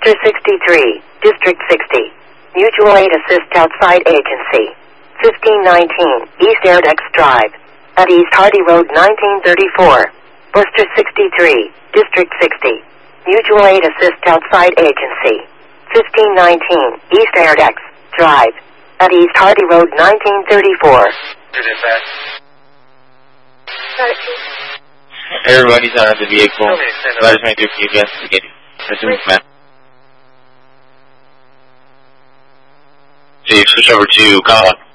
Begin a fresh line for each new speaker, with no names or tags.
Buster 63, District 60. Mutual Aid Assist Outside Agency. 1519, East Airdex Drive. At East Hardy Road 1934. Buster 63, District 60. Mutual Aid Assist Outside Agency. 1519, East Airdex Drive. At East Hardy Road 1934.
Everybody's out of the vehicle. Let us make their few guests to get resume command. So you switch over to Colin.